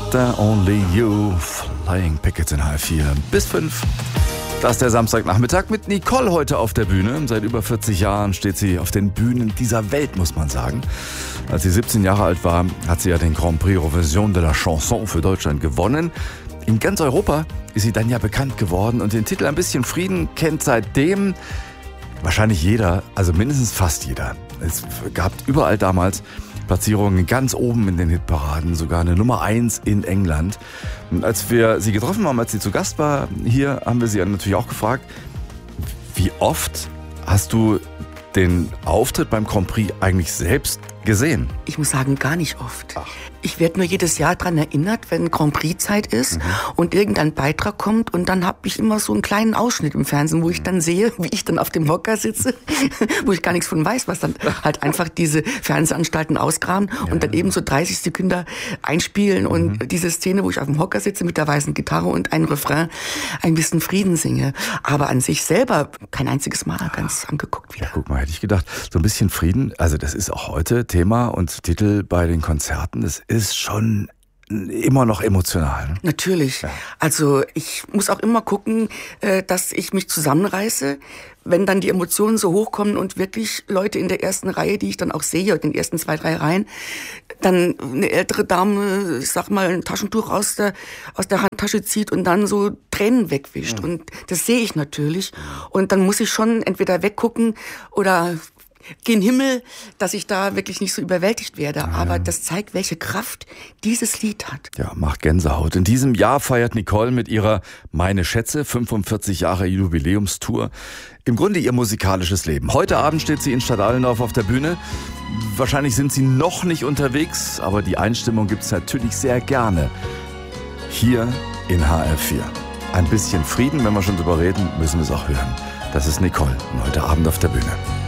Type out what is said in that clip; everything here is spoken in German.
Martin, Only You, Flying Pickets in H4 bis 5. Das ist der Samstagnachmittag mit Nicole heute auf der Bühne. Seit über 40 Jahren steht sie auf den Bühnen dieser Welt, muss man sagen. Als sie 17 Jahre alt war, hat sie ja den Grand Prix Eurovision de la Chanson für Deutschland gewonnen. In ganz Europa ist sie dann ja bekannt geworden und den Titel Ein bisschen Frieden kennt seitdem wahrscheinlich jeder, also mindestens fast jeder. Es gab überall damals Platzierungen ganz oben in den Hitparaden, sogar eine Nummer 1 in England. Und als wir sie getroffen haben, als sie zu Gast war hier, haben wir sie natürlich auch gefragt, wie oft hast du den Auftritt beim Grand Prix eigentlich selbst gesehen? Ich muss sagen, gar nicht oft. Ach. Ich werde nur jedes Jahr daran erinnert, wenn Grand Prix-Zeit ist und irgendein Beitrag kommt und dann habe ich immer so einen kleinen Ausschnitt im Fernsehen, wo ich dann sehe, wie ich dann auf dem Hocker sitze, wo ich gar nichts von weiß, was dann halt einfach diese Fernsehanstalten ausgraben und dann eben so 30 Sekunden einspielen und diese Szene, wo ich auf dem Hocker sitze mit der weißen Gitarre und ein Refrain, ein bisschen Frieden singe. Aber an sich selber kein einziges Mal ganz angeguckt wieder. Ja, guck mal, hätte ich gedacht, so ein bisschen Frieden, also das ist auch heute Thema und Titel bei den Konzerten, das ist schon immer noch emotional. Natürlich. Ja. Also ich muss auch immer gucken, dass ich mich zusammenreiße, wenn dann die Emotionen so hochkommen und wirklich Leute in der ersten Reihe, die ich dann auch sehe, in den ersten 2, 3 Reihen, dann eine ältere Dame, ich sag mal, ein Taschentuch aus der Handtasche zieht und dann so Tränen wegwischt. Und das sehe ich natürlich. Und dann muss ich schon entweder weggucken oder gen Himmel, dass ich da wirklich nicht so überwältigt werde. Aber das zeigt, welche Kraft dieses Lied hat. Ja, macht Gänsehaut. In diesem Jahr feiert Nicole mit ihrer Meine Schätze 45 Jahre Jubiläumstour im Grunde ihr musikalisches Leben. Heute Abend steht sie in Stadt Allendorf auf der Bühne. Wahrscheinlich sind sie noch nicht unterwegs, aber die Einstimmung gibt's natürlich sehr gerne hier in HR4. Ein bisschen Frieden, wenn wir schon drüber reden, müssen wir es auch hören. Das ist Nicole heute Abend auf der Bühne.